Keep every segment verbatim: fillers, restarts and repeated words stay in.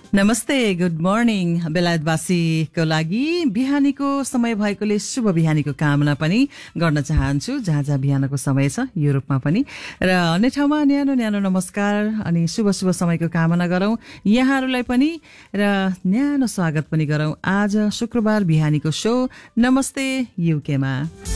नमस्ते, good morning बेलायतवासीको लागि बिहानीको समय भएकोले शुभ बिहानीको कामना पनि गर्न चाहन्छु। जहाँ जहाँ बिहानको समय छ युरोपमा पनि र अन्य ठाउँमा न्यानो न्यानो नमस्कार अनि शुभ शुभ समयको कामना गरौँ यहाँहरूलाई पनि र न्यानो स्वागत पनि गरौँ आज शुक्रबार बिहानीको शो नमस्ते युकेमा।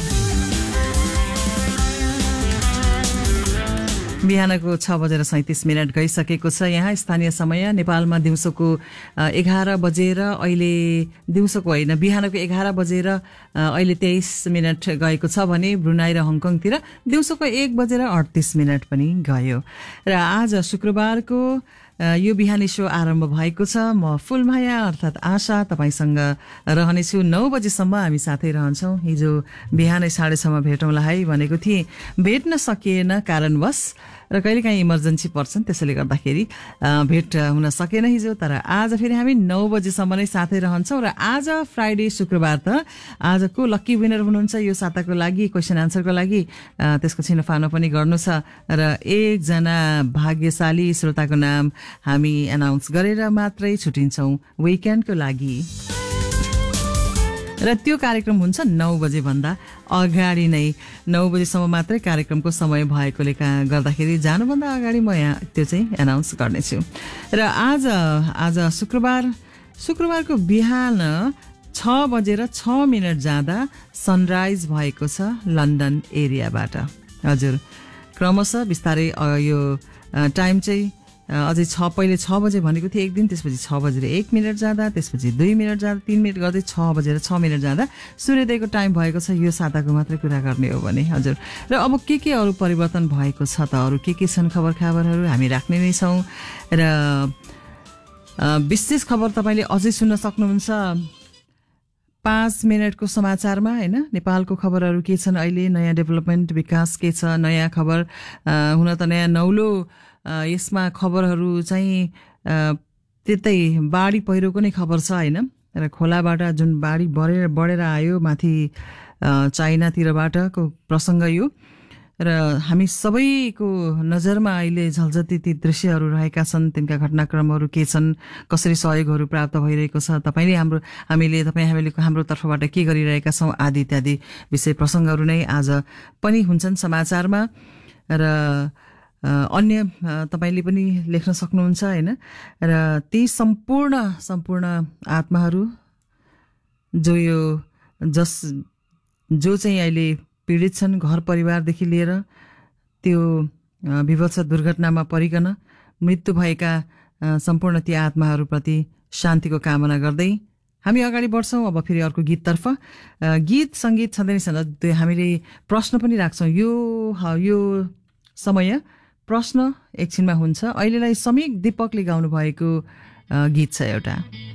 बिहानको छ बजेर सैंतीस मिनट गइसकेको छ। यहाँ स्थानीय समय नेपालमा दिउँसोको एघार बजेर अहिले दिउँसोको होइन बिहानको एघार बजेर अहिले तेइस मिनट गएको छ भने ब्रुनाई र हङकङतिर दिउँसोको एक बजेर अडतिस मिनट पनि गयो। र आज शुक्रबारको यो बिहानी शो आरम्भ भएको छ। म फुलमाया अर्थात् आशा तपाईसँग रहनेछु। नौ बजेसम्म हामी साथै रहन्छौँ। हिजो बिहानै साढे छमा भेटौँला है भनेको थिएँ, भेट्न सकिएन कारणवश र कहिलेकाहीँ इमर्जेन्सी पर्छन्, त्यसैले गर्दाखेरि भेट हुन सकेन हिजो। तर आज फेरि हामी नौ बजेसम्म नै साथै रहन्छौँ। र आज फ्राइडे शुक्रबार त आजको लक्की विनर हुनुहुन्छ यो साताको लागि क्वेसन आन्सरको लागि, त्यसको छिनोफानो पनि गर्नु छ र एकजना भाग्यशाली श्रोताको नाम हामी एनाउन्स गरेर मात्रै छुटिन्छौँ विकेन्डको लागि। र त्यो कार्यक्रम हुन्छ नौ बजे भन्दा अगाडि नै। नौ बजेसम्म मात्रै कार्यक्रमको समय भएकोले गर्दाखेरि जानुभन्दा अगाडि म यहाँ त्यो चाहिँ एनाउन्स गर्नेछु। र आज आज शुक्रबार शुक्रबारको बिहान छ बजेर छ मिनट जाँदा सनराइज भएको छ लन्डन एरियाबाट। हजुर, क्रमशः बिस्तारै यो टाइम चाहिँ अझै छ पहिले छ बजे भनेको थिएँ एक दिन, त्यसपछि छ बजेर एक मिनट जाँदा, त्यसपछि दुई मिनट जाँदा, तीन मिनट गर्दै छ बजेर छ मिनट जाँदा सूर्योदयको टाइम भएको छ। यो साताको मात्रै कुरा गर्ने हो भने। हजुर, र अब के के अरू परिवर्तन भएको छ त अरू के के छन् खबर खबरहरू हामी राख्ने नै छौँ। र विशेष खबर तपाईँले अझै सुन्न सक्नुहुन्छ पाँच मिनटको समाचारमा, होइन? नेपालको खबरहरू के छन् अहिले, नयाँ डेभलपमेन्ट विकास के छ, नयाँ खबर हुन त नयाँ नौलो यसमा खबरहरू चाहिँ त्यतै बाढी पहिरोको नै खबर छ, होइन? र खोलाबाट जुन बाढी बढेर बढेर आयो माथि चाइनातिरबाटको प्रसङ्ग यो। र हामी सबैको नजरमा अहिले झल्झती ती दृश्यहरू रहेका छन्, तिनका घटनाक्रमहरू के छन्, कसरी सहयोगहरू प्राप्त भइरहेको छ, तपाईँले हाम्रो हामीले तपाईँ हामीले हाम्रो तर्फबाट के गरिरहेका छौँ आदि इत्यादि विषय प्रसङ्गहरू नै आज पनि हुन्छन् समाचारमा। र अन्य तपाईँले पनि लेख्न सक्नुहुन्छ, होइन? र ती सम्पूर्ण सम्पूर्ण आत्माहरू जो यो जस जो चाहिँ अहिले पीडित छन् घर परिवारदेखि लिएर त्यो विभत्स दुर्घटनामा परिकन मृत्यु भएका सम्पूर्ण ती आत्माहरूप्रति शान्तिको कामना गर्दै हामी अगाडि बढ्छौँ। अब फेरि अर्को गीततर्फ। गीत सङ्गीत छँदै छन्, हामीले प्रश्न पनि राख्छौँ। यो यो समय प्रश्न एकछिनमा हुन्छ। अहिलेलाई समीक दीपकले गाउनु भएको गीत छ एउटा।